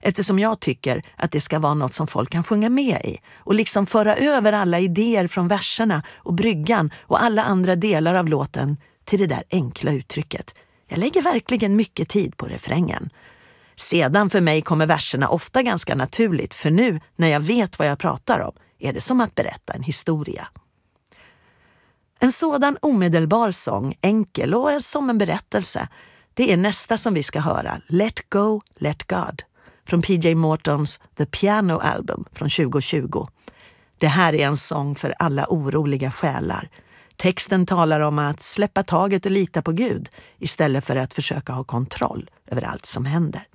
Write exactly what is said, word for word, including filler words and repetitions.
Eftersom jag tycker att det ska vara något som folk kan sjunga med i och liksom föra över alla idéer från verserna och bryggan och alla andra delar av låten till det där enkla uttrycket. Jag lägger verkligen mycket tid på refrängen. Sedan för mig kommer verserna ofta ganska naturligt, för nu när jag vet vad jag pratar om är det som att berätta en historia. En sådan omedelbar sång, enkel och som en berättelse, det är nästa som vi ska höra, Let Go, Let God, från P J Mortons The Piano Album från tjugo tjugo. Det här är en sång för alla oroliga själar. Texten talar om att släppa taget och lita på Gud istället för att försöka ha kontroll över allt som händer.